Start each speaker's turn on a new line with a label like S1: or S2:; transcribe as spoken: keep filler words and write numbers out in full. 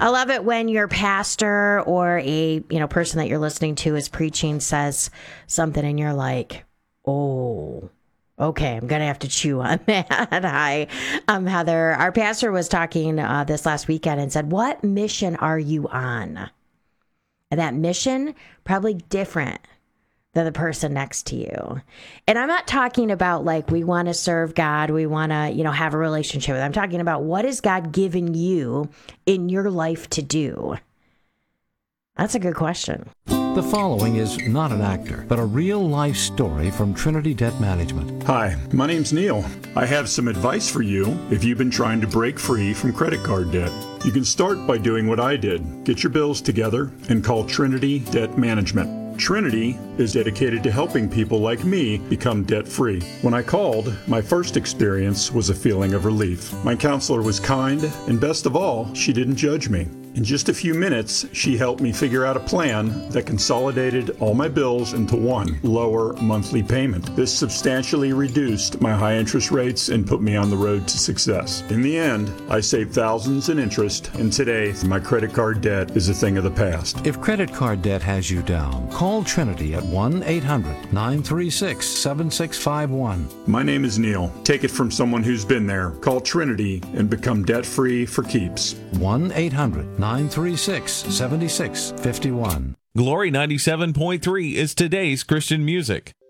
S1: I love it when your pastor or a, you know, person that you're listening to is preaching says something and you're like, oh, okay, I'm going to have to chew on that. Hi, I'm Heather. Our pastor was talking uh, this last weekend and said, what mission are you on? And that mission, probably different than the person next to you. And I'm not talking about like we want to serve God, we want to, you know, have a relationship with him. I'm talking about what is God giving you in your life to do? That's a good question.
S2: The following is not an actor, but a real-life story from Trinity Debt Management.
S3: Hi, my name's Neil. I have some advice for you if you've been trying to break free from credit card debt. You can start by doing what I did. Get your bills together and call Trinity Debt Management. Trinity is dedicated to helping people like me become debt-free. When I called, my first experience was a feeling of relief. My counselor was kind, and best of all, she didn't judge me. In just a few minutes, she helped me figure out a plan that consolidated all my bills into one lower monthly payment. This substantially reduced my high interest rates and put me on the road to success. In the end, I saved thousands in interest, and today, my credit card debt is a thing of the past.
S2: If credit card debt has you down, call Trinity at one eight hundred nine three six seven six five one.
S3: My name is Neil. Take it from someone who's been there. Call Trinity and become debt-free for keeps.
S2: one eight hundred nine three six seven six five one.
S4: Glory ninety-seven point three is today's Christian music.